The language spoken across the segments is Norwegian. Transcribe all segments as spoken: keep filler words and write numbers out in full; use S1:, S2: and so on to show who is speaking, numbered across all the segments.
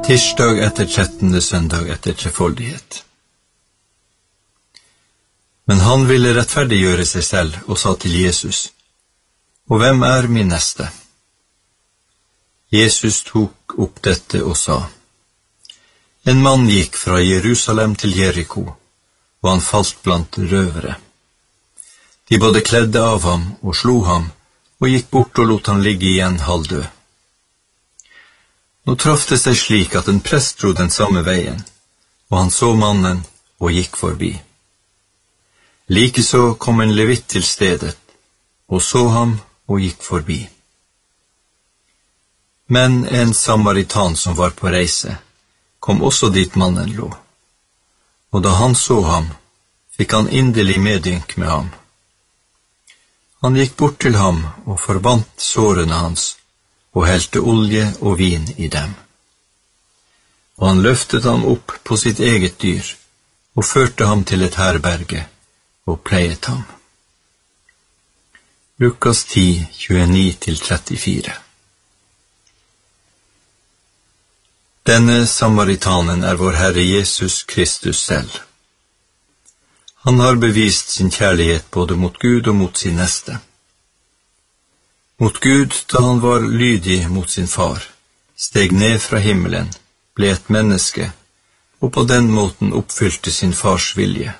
S1: Tirsdag etter trettende søndag etter trefoldighet. Men han ville rettferdiggjøre seg selv og sa til Jesus: «Og hvem er min neste?» Jesus tok opp dette og sa: «En mann gikk fra Jerusalem til Jeriko, og han falt blant røvere. De både kledde av ham og slo ham, og gikk bort og lot han ligge igjen halvdød. Nå traff det seg slik at en prest dro den samme veien, og han så mannen og gikk forbi. Likeså kom en levitt til stedet, og så ham og gikk forbi. Men en samaritan som var på reise, kom også dit mannen lå, og da han så ham, fikk han inderlig medynk med ham. Han gikk bort til ham og forbandt sårene hans, og helte olje og vin i dem. Og han løftet ham opp på sitt eget dyr, og førte ham til et herberge, og pleiet ham. Lukas ti, tjueni til trettifire. Denne samaritanen er vår Herre Jesus Kristus selv. Han har bevist sin kjærlighet både mot Gud og mot sin neste. Mot Gud, da han var lydig mot sin far, steg ned fra himmelen, ble et menneske, og på den måten oppfylte sin fars vilje.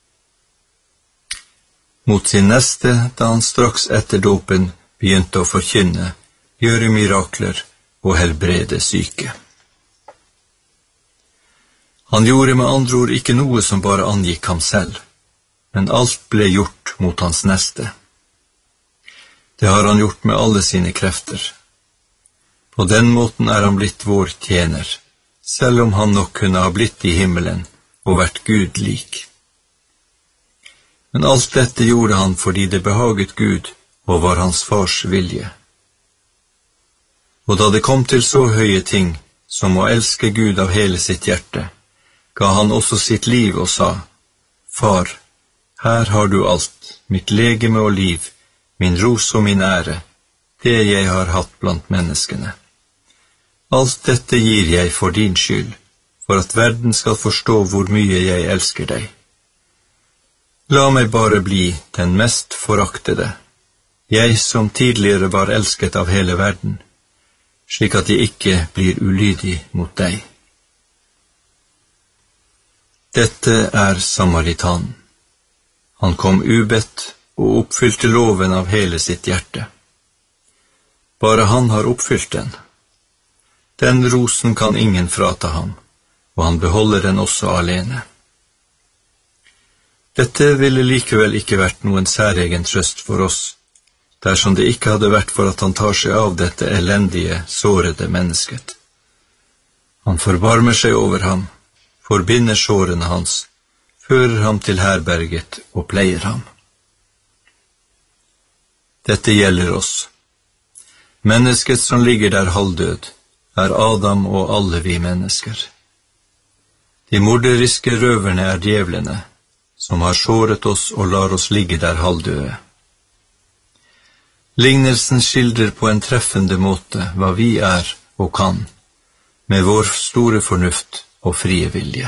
S1: Mot sin neste, da han straks etter dåpen begynte å forkynne, gjøre mirakler og helbrede syke. Han gjorde med andre ord ikke noe som bare angikk ham selv, men alt ble gjort mot hans neste. Det har han gjort med alle sine krefter. På den måten er han blitt vår tjener, selv om han nok kunne ha blitt i himmelen og vært Gud lik. Men alt dette gjorde han fordi det behaget Gud og var hans fars vilje. Og da det kom til så høye ting som å elske Gud av hele sitt hjerte, ga han også sitt liv og sa: «Far, her har du alt, mitt legeme og liv, min ros og min ære, det jeg har hatt blant menneskene. Alt dette gir jeg for din skyld, for at verden skal forstå hvor mye jeg elsker deg. La meg bare bli den mest foraktede, jeg som tidligere var elsket av hele verden, slik at jeg ikke blir ulydig mot deg.» Dette er samaritanen. Han kom ubedt og oppfylte loven av hele sitt hjerte. Bare han har oppfylt den. Den rosen kan ingen frata ham, og han beholder den også alene. Dette ville likevel ikke vært noen særegen trøst for oss, dersom det ikke hadde vært for at han tar seg av dette elendige, sårede mennesket. Han forbarmer seg over ham, forbinder sårene hans, fører ham til herberget og pleier ham. Dette gjelder oss. Mennesket som ligger der halvdød, er Adam og alle vi mennesker. De morderiske røverne er djevlene, som har såret oss og lar oss ligge der halvdøde. Lignelsen skildrer på en treffende måte hva vi er og kan, med vår store fornuft og frie vilje.